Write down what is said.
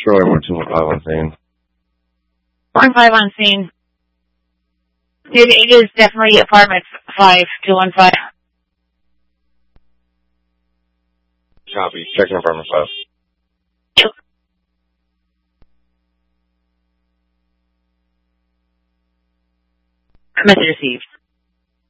Shirley 125 on scene. 1-5 on scene. Dude, it is definitely apartment 5215. Copy. Checking apartment 5. Message received.